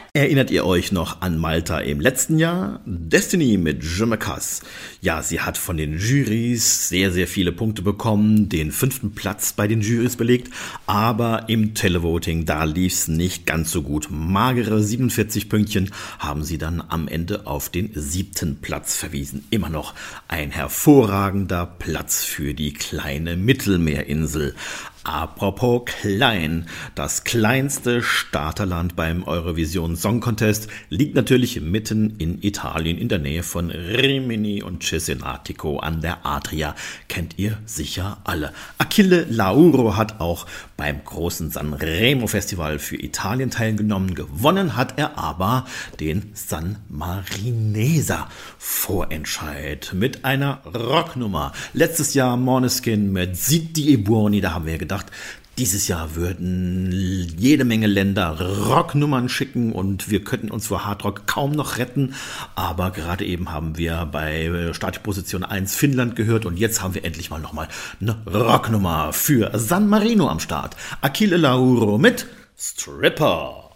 Erinnert ihr euch noch an Malta im letzten Jahr? Destiny mit Je me casse. Ja, sie hat von den Jurys sehr, sehr viele Punkte bekommen, den 5. Platz bei den Jurys belegt, aber im Televoting, da lief's nicht ganz so gut. Magere 47 Pünktchen haben sie dann am Ende auf den 7. Platz verwiesen. Immer noch ein hervorragender Platz für die kleine Mittelmeerinsel. Apropos klein, das kleinste Starterland beim Eurovision Song Contest liegt natürlich mitten in Italien in der Nähe von Rimini und Cesenatico an der Adria. Kennt ihr sicher alle. Achille Lauro hat auch beim großen Sanremo Festival für Italien teilgenommen. Gewonnen hat er aber den San Marineser Vorentscheid mit einer Rocknummer. Letztes Jahr Måneskin mit Zitti e Buoni, da haben wir gedacht, dieses Jahr würden jede Menge Länder Rocknummern schicken und wir könnten uns vor Hardrock kaum noch retten. Aber gerade eben haben wir bei Startposition 1 Finnland gehört und jetzt haben wir endlich mal nochmal eine Rocknummer für San Marino am Start. Achille Lauro mit Stripper.